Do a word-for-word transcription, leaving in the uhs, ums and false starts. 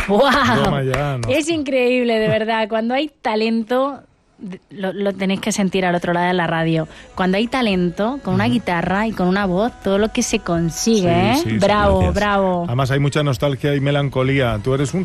¡Wow! Ya, no. Es increíble, de verdad. Cuando hay talento, lo, lo tenéis que sentir al otro lado de la radio. Cuando hay talento, con una uh-huh. guitarra y con una voz, todo lo que se consigue, sí, ¿eh? Sí, bravo, sí, bravo. Además hay mucha nostalgia y melancolía. Tú eres un